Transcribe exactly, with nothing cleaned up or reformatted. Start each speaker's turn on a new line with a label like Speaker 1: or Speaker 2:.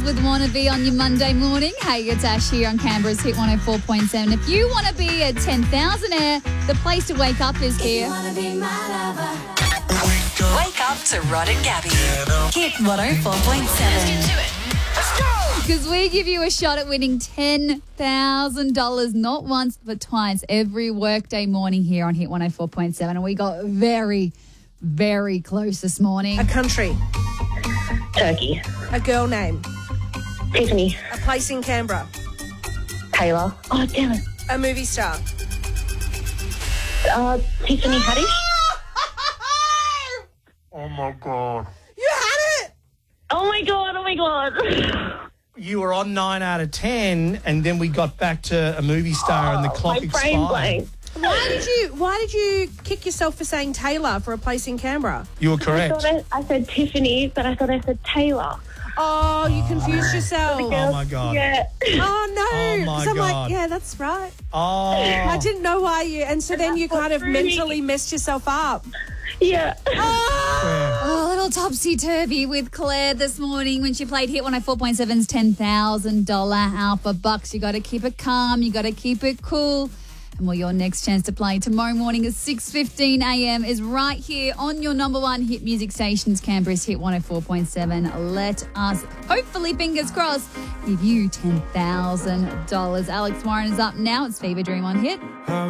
Speaker 1: with Wannabe on your Monday morning. Hey, it's Ash here on Canberra's Hit one oh four point seven. If you want to be a ten thousand air, the place to wake up is here.
Speaker 2: Wake up to Rod and Gabby. Hit one oh four point seven.
Speaker 1: Because we give you a shot at winning ten thousand dollars, not once but twice, every workday morning here on Hit one oh four point seven. And we got very, very close this morning.
Speaker 3: A country.
Speaker 4: Turkey.
Speaker 3: A girl name.
Speaker 4: Tiffany.
Speaker 3: A place in Canberra.
Speaker 4: Taylor. Oh, damn it.
Speaker 3: A movie star.
Speaker 4: Uh, Tiffany Haddish.
Speaker 5: Oh, my God.
Speaker 3: You had it!
Speaker 4: Oh, my God. Oh, my God.
Speaker 5: You were on nine out of ten, and then we got back to a movie star and the clock
Speaker 4: My brain
Speaker 5: expired.
Speaker 4: blank.
Speaker 3: Why did you Why did you kick yourself for saying Taylor for a place in Canberra?
Speaker 5: You were
Speaker 4: I,
Speaker 5: correct.
Speaker 4: thought I, I said Tiffany, but I thought I said Taylor.
Speaker 3: Oh, you confused yourself.
Speaker 5: Oh, my God.
Speaker 4: Yeah.
Speaker 3: Oh, no.
Speaker 5: Oh, my
Speaker 3: so I'm
Speaker 5: God.
Speaker 3: like, yeah, that's right.
Speaker 5: Oh.
Speaker 3: I didn't know why you... And so then you kind of mentally messed yourself up.
Speaker 4: Yeah.
Speaker 1: Oh, a little topsy-turvy with Claire this morning when she played Hit one oh four point seven's ten thousand dollars Alpha Bucks. You got to keep it calm. You got to keep it cool. And well, your next chance to play tomorrow morning at six fifteen a.m. is right here on your number one hit music stations, Canberra's Hit one oh four point seven. Let us, hopefully, fingers crossed, give you ten thousand dollars. Alex Warren is up now. It's Fever Dream on Hit.